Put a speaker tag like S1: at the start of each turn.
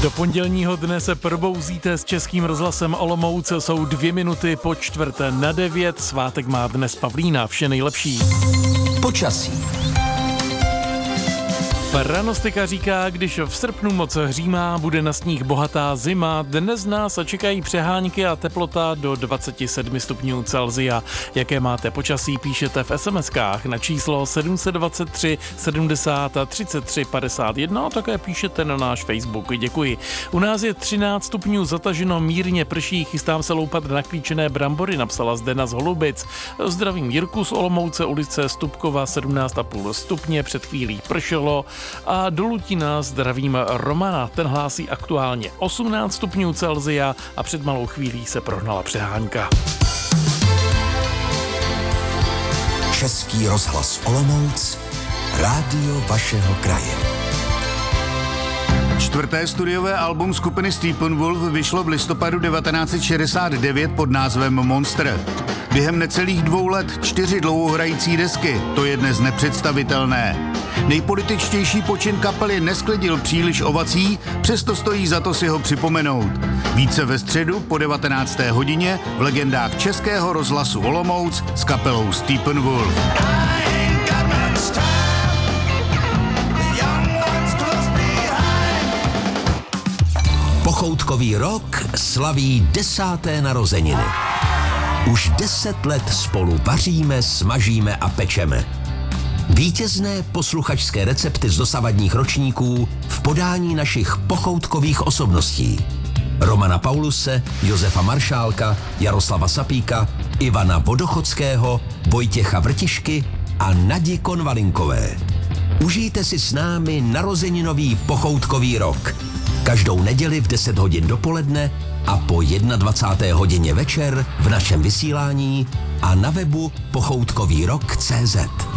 S1: Do pondělního dne se probouzíte s Českým rozhlasem Olomouc, jsou 2 minuty po 8:45, svátek má dnes Pavlína, vše nejlepší.
S2: Počasí.
S1: Pranostika říká, když v srpnu moc hřímá, bude na sníh bohatá zima. Dnes nás čekají přehánky a teplota do 27 stupňů Celsia. Jaké máte počasí, píšete v SMS-kách na číslo 723 70 33 51 a také píšete na náš Facebook. Děkuji. U nás je 13 stupňů, zataženo, mírně prší, chystám se loupat na klíčené brambory, napsala Zdena z Holubic. Zdravím Jirku z Olomouce, ulice Stupkova, 17,5 stupně, před chvílí pršelo. A do Lutína zdravím Romana, ten hlásí aktuálně 18 stupňů Celsia a před malou chvílí se prohnala přehánka.
S2: Český rozhlas Olomouc, rádio vašeho kraje.
S3: 4. studiové album skupiny Steppenwolf vyšlo v listopadu 1969 pod názvem Monster. Během necelých 2 let 4 dlouhohrající desky, to je dnes nepředstavitelné. Nejpolitičtější počin kapely nesklidil příliš ovací, přesto stojí za to si ho připomenout. Více ve středu po 19. hodině v legendách Českého rozhlasu Olomouc s kapelou Steppenwolf.
S2: Pochoutkový rok slaví 10. narozeniny. Už 10 let spolu vaříme, smažíme a pečeme. Vítězné posluchačské recepty z dosavadních ročníků v podání našich pochoutkových osobností. Romana Pauluse, Josefa Maršálka, Jaroslava Sapíka, Ivana Vodochodského, Vojtěcha Vrtišky a Nadi Konvalinkové. Užijte si s námi narozeninový pochoutkový rok. Každou neděli v 10 hodin dopoledne a po 21. hodině večer v našem vysílání a na webu pochoutkovýrok.cz.